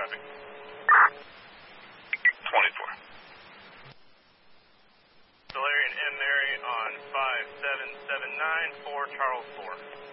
traffic. 24. Solarian M. Mary on 5779 for Charles 4.